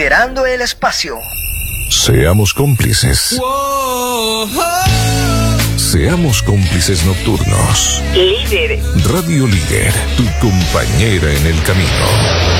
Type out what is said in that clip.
liderando el espacio. Seamos cómplices. Seamos cómplices nocturnos. Líder. Radio Líder, tu compañera en el camino.